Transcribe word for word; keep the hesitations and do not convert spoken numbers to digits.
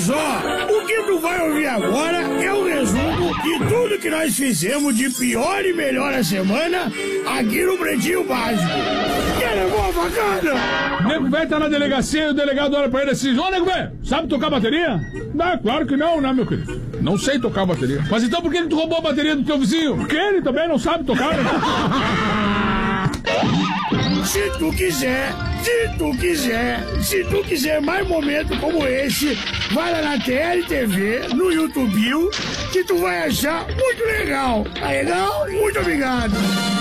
só, o que tu vai ouvir agora é o resumo de tudo que nós fizemos de pior e melhor a semana aqui no Pretinho Básico. Que levou a facada? Nego velho tá na delegacia e o delegado olha pra ele assim: ô, nego velho, sabe tocar bateria? Não, claro que não, né, meu querido? Não sei tocar bateria. Mas então por que ele roubou a bateria do teu vizinho? Porque ele também não sabe tocar, né? Se tu quiser, se tu quiser, se tu quiser mais momentos como esse, vai lá na T L T V, no YouTube, que tu vai achar muito legal. Tá legal? Muito obrigado.